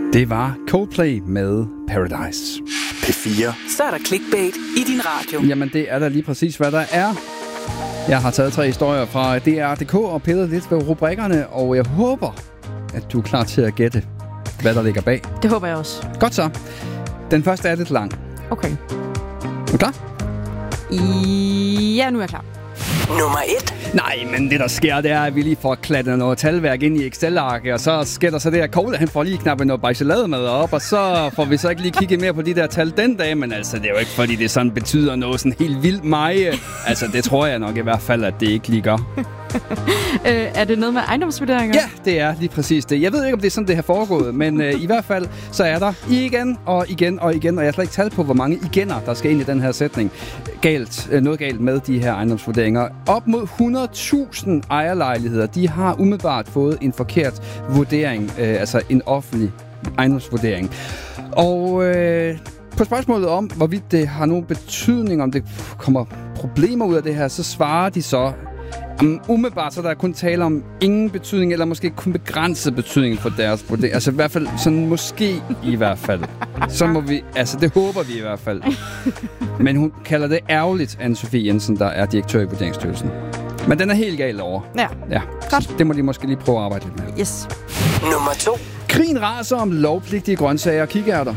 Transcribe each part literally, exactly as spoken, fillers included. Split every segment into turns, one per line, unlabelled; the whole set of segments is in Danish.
Det var Coldplay med Paradise.
P fire.
Så er der clickbait i din radio.
Jamen, det er da lige præcis, hvad der er. Jeg har taget tre historier fra D R punktum d k og pillet lidt ved rubrikkerne, og jeg håber, at du er klar til at gætte, hvad der ligger bag.
Det håber jeg også.
Godt så. Den første er lidt lang.
Okay.
Er du klar?
Ja, nu er jeg klar.
Nummer et.
Nej, men det der sker, det er, at vi lige får klattet noget talværk ind i Excel-arket, og så sker der så det her Kola, han får lige knappet noget bajsalademad op, og så får vi så ikke lige kigget mere på de der tal den dag, men altså, det er jo ikke, fordi det sådan betyder noget sådan helt vildt meget. Altså, det tror jeg nok i hvert fald, at det ikke lige gør.
øh, er det noget med ejendomsvurderinger?
Ja, det er lige præcis det. Jeg ved ikke, om det er sådan, det har foregået, men øh, i hvert fald, så er der igen og igen og igen, og jeg har slet ikke talt på, hvor mange igener, der skal ind i den her sætning. Galt, øh, noget galt med de her ejendomsvurderinger. Op mod hundrede tusind ejerlejligheder, de har umiddelbart fået en forkert vurdering, øh, altså en offentlig ejendomsvurdering. Og øh, på spørgsmålet om, hvorvidt det har nogen betydning, om det kommer problemer ud af det her, så svarer de så, Um, umiddelbart så der er kun tale om ingen betydning, eller måske kun begrænset betydning for deres vurdering. Altså i hvert fald, sådan måske i hvert fald. Så må vi, altså det håber vi i hvert fald. Men hun kalder det ærgerligt, Anne-Sophie Jensen, der er direktør i Vurderingsstyrelsen. Men den er helt galt over.
Ja,
ja.
Godt.
Det må de måske lige prøve at arbejde lidt med.
Yes.
Nummer to.
Krigen raser om lovpligtige grøntsager og kikærter.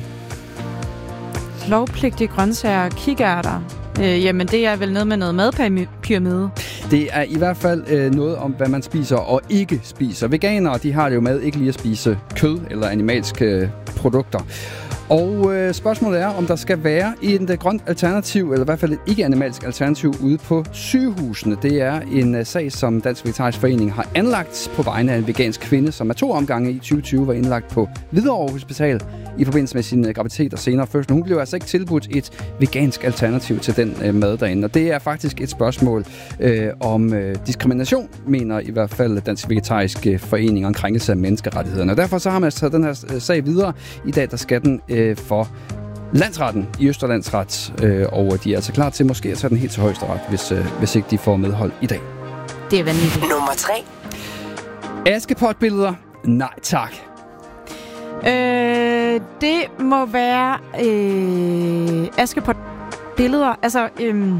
Lovpligtige grøntsager og kikærter. Øh, jamen, det er vel noget med noget madpyramide.
Det er i hvert fald øh, noget om, hvad man spiser og ikke spiser. Veganere, de har det jo med ikke lige at spise kød eller animalske produkter. Og øh, spørgsmålet er, om der skal være et uh, grønt alternativ, eller i hvert fald et ikke-animalsk alternativ ude på sygehusene. Det er en uh, sag, som Dansk Vegetarisk Forening har anlagt på vegne af en vegansk kvinde, som er to omgange i tyve tyve var indlagt på Hvidovre Hospital i forbindelse med sin uh, graviditet og senere fødsel. Hun blev altså ikke tilbudt et vegansk alternativ til den uh, mad derinde. Og det er faktisk et spørgsmål uh, om uh, diskrimination, mener i hvert fald Dansk Vegetarisk Forening, og en krænkelse af menneskerettighederne. Og derfor så har man taget den her uh, sag videre. I dag der skal den uh, for landsretten i Østerlandsret, øh, og de er altså klar til måske at tage den helt til højesteret, hvis, øh, hvis ikke de får medhold i dag.
Det er vanvittigt.
Nummer tre.
Askepot-billeder? Nej, tak.
Øh, det må være øh, Askepot-billeder, altså øh,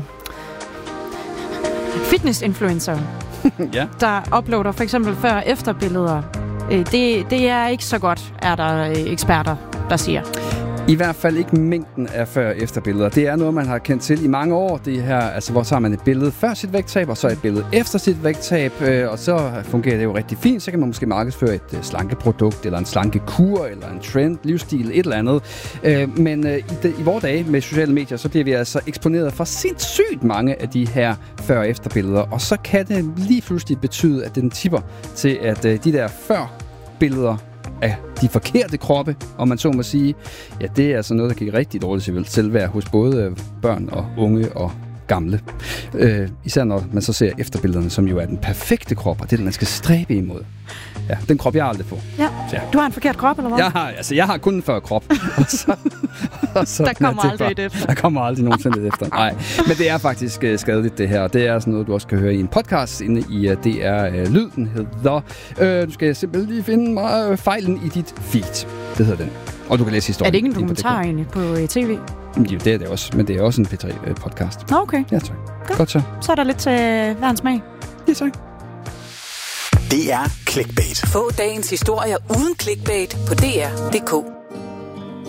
fitness-influencer,
ja.
der uploader for eksempel før- og efterbilleder. Øh, det, det er ikke så godt, er der øh, eksperter, der siger.
I hvert fald ikke mængden af før- og efterbilleder. Det er noget, man har kendt til i mange år. Det her, altså, hvor så har man et billede før sit vægttab, og så et billede efter sit vægttab, øh, og så fungerer det jo rigtig fint. Så kan man måske markedsføre et øh, slankeprodukt, eller en slankekur, eller en trend, livsstil, et eller andet. Øh, men øh, i, de, i vores dage med sociale medier, så bliver vi altså eksponeret for sindssygt mange af de her før- og efterbilleder, og så kan det lige pludselig betyde, at den tipper til, at øh, de der før-billeder af de forkerte kroppe, om man så må sige, ja, det er altså noget, der kan give rigtig dårligt selvværd hos både børn og unge og gamle. Øh, især når man så ser efterbillederne, som jo er den perfekte krop, og det er det, man skal stræbe imod. Ja, den krop, jeg aldrig får.
Ja. ja. Du har en forkert krop, eller hvad?
Jeg har, altså, jeg har kun en før krop. og så, og så
der kommer aldrig et efter.
Der kommer aldrig nogensinde et efter. Nej, men det er faktisk uh, skadeligt, det her. Det er sådan noget, du også kan høre i en podcast inde i uh, D R uh, Lyd. Den hedder, uh, du skal simpelthen lige finde mig uh, fejlen i dit feed. Det hedder den. Og du kan læse historien.
Er det ikke en dokumentar egentlig på uh, tv?
Jo, det er det også, men det er også en P tre podcast.
Nå, okay.
Ja, tak. Godt. Godt så.
Så er der lidt til hver en smag.
Ja, tak.
Det er clickbait.
Få dagens historier uden clickbait på D R punktum d k.